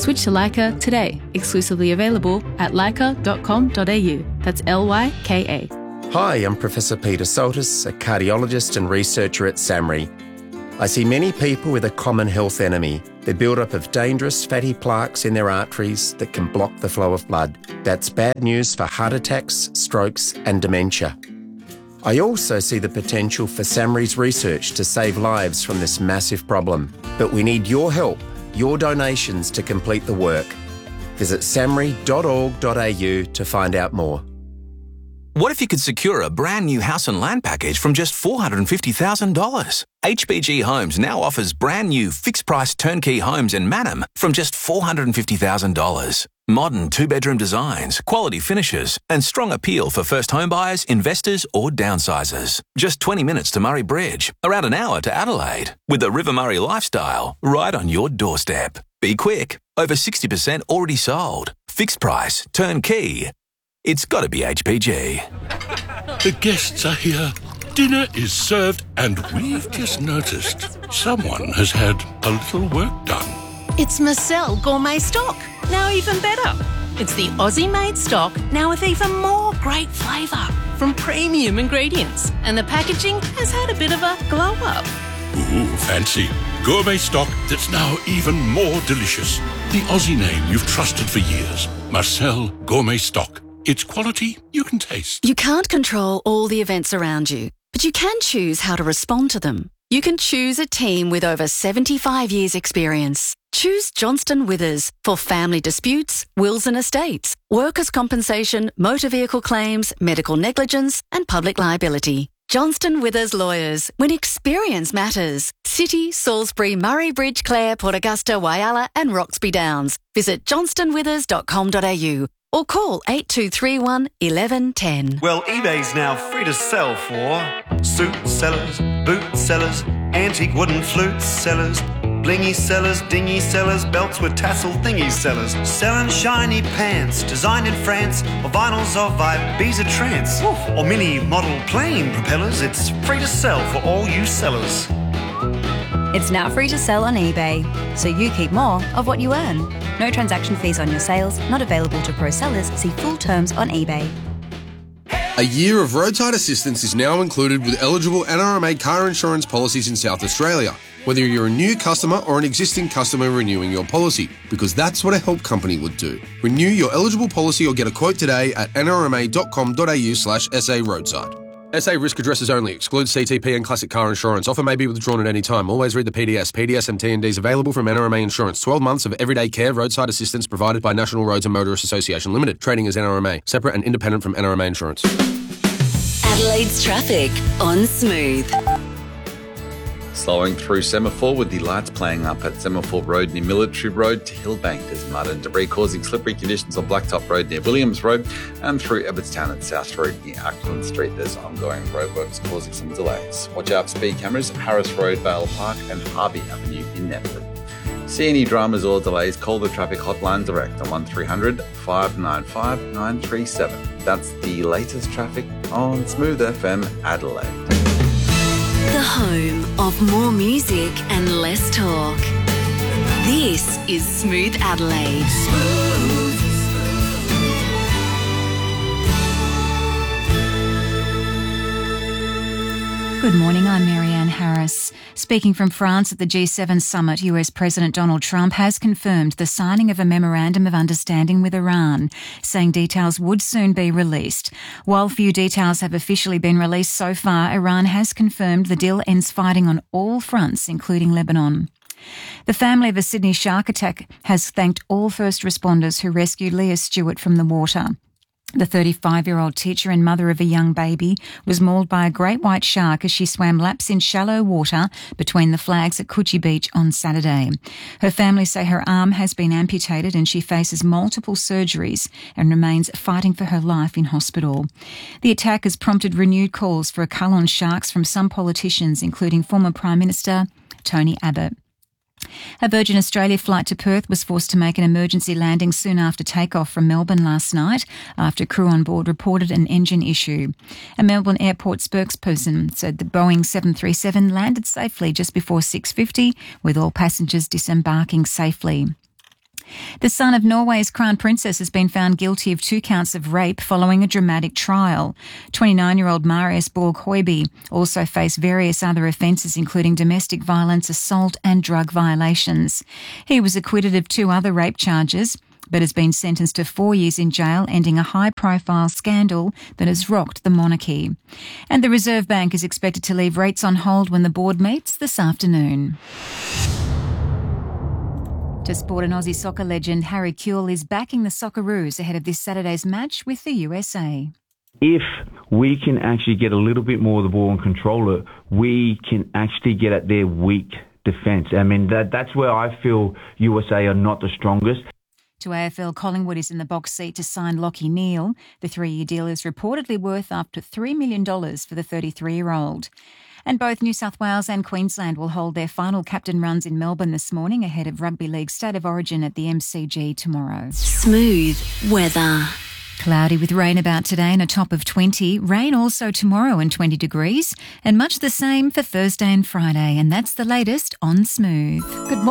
Switch to Leica today. Exclusively available at leica.com.au. That's Lyka. Hi, I'm Professor Peter Soltis, a cardiologist and researcher at SAMRI. I see many people with a common health enemy, the build-up of dangerous fatty plaques in their arteries that can block the flow of blood. That's bad news for heart attacks, strokes and dementia. I also see the potential for SAMRI's research to save lives from this massive problem. But we need your help, your donations to complete the work. Visit samri.org.au to find out more. What if you could secure a brand new house and land package from just $450,000? HBG Homes now offers brand new fixed price turnkey homes in Mannum from just $450,000. Modern 2-bedroom designs, quality finishes, and strong appeal for first home buyers, investors, or downsizers. Just 20 minutes to Murray Bridge, around an hour to Adelaide, with the River Murray lifestyle right on your doorstep. Be quick, over 60% already sold. Fixed price, turnkey. It's got to be HPG. The guests are here. Dinner is served, and we've just noticed someone has had a little work done. It's Marcel Gourmet Stock, now even better. It's the Aussie-made stock, now with even more great flavour from premium ingredients. And the packaging has had a bit of a glow-up. Ooh, fancy. Gourmet stock that's now even more delicious. The Aussie name you've trusted for years. Marcel Gourmet Stock. It's quality you can taste. You can't control all the events around you, but you can choose how to respond to them. You can choose a team with over 75 years' experience. Choose Johnston Withers for family disputes, wills and estates, workers' compensation, motor vehicle claims, medical negligence and public liability. Johnston Withers Lawyers, when experience matters. City, Salisbury, Murray Bridge, Clare, Port Augusta, Whyalla and Roxby Downs. Visit johnstonwithers.com.au or call 8231 1110. Well, eBay's now free to sell for suit sellers, boot sellers, antique wooden flute sellers, blingy sellers, dingy sellers, belts with tassel thingy sellers, selling shiny pants designed in France, or vinyls of Ibiza trance, or mini model plane propellers. It's free to sell for all you sellers. It's now free to sell on eBay, so you keep more of what you earn. No transaction fees on your sales, not available to pro sellers. See full terms on eBay. A year of roadside assistance is now included with eligible NRMA car insurance policies in South Australia, whether you're a new customer or an existing customer renewing your policy, because that's what a help company would do. Renew your eligible policy or get a quote today at nrma.com.au/SA roadside. SA risk addresses only. Excludes CTP and classic car insurance. Offer may be withdrawn at any time. Always read the PDS. PDS and T&Ds available from NRMA Insurance. 12 months of everyday care roadside assistance provided by National Roads and Motorists Association Limited. Trading as NRMA. Separate and independent from NRMA Insurance. Adelaide's traffic on Smooth. Slowing through Semaphore with the lights playing up at Semaphore Road near Military Road to Hillbank. There's mud and debris causing slippery conditions on Blacktop Road near Williams Road and through Abbottstown at South Road near Acland Street. There's ongoing roadworks causing some delays. Watch out for speed cameras at Harris Road, Vale Park and Harvey Avenue in Netford. See any dramas or delays, call the traffic hotline direct on 1300 595 937. That's the latest traffic on Smooth FM Adelaide. The home of more music and less talk. This is Smooth Adelaide. Good morning, I'm Marianne Harris. Speaking from France at the G7 summit, US President Donald Trump has confirmed the signing of a memorandum of understanding with Iran, saying details would soon be released. While few details have officially been released so far, Iran has confirmed the deal ends fighting on all fronts, including Lebanon. The family of a Sydney shark attack has thanked all first responders who rescued Leah Stewart from the water. The 35-year-old teacher and mother of a young baby was mauled by a great white shark as she swam laps in shallow water between the flags at Coogee Beach on Saturday. Her family say her arm has been amputated and she faces multiple surgeries and remains fighting for her life in hospital. The attack has prompted renewed calls for a cull on sharks from some politicians, including former Prime Minister Tony Abbott. A Virgin Australia flight to Perth was forced to make an emergency landing soon after takeoff from Melbourne last night after crew on board reported an engine issue. A Melbourne airport spokesperson said the Boeing 737 landed safely just before 6:50, with all passengers disembarking safely. The son of Norway's crown princess has been found guilty of 2 counts of rape following a dramatic trial. 29-year-old Marius Borg-Høiby also faced various other offences, including domestic violence, assault and drug violations. He was acquitted of 2 other rape charges, but has been sentenced to 4 years in jail, ending a high-profile scandal that has rocked the monarchy. And the Reserve Bank is expected to leave rates on hold when the board meets this afternoon. To sport, an Aussie soccer legend Harry Kewell is backing the Socceroos ahead of this Saturday's match with the USA. If we can actually get a little bit more of the ball and control it, we can actually get at their weak defence. I mean, that's where I feel USA are not the strongest. To AFL, Collingwood is in the box seat to sign Lachie Neale. The 3-year deal is reportedly worth up to $3 million for the 33-year-old. And both New South Wales and Queensland will hold their final captain runs in Melbourne this morning ahead of Rugby League State of Origin at the MCG tomorrow. Smooth weather. Cloudy with rain about today and a top of 20. Rain also tomorrow and 20 degrees. And much the same for Thursday and Friday. And that's the latest on Smooth. Good morning.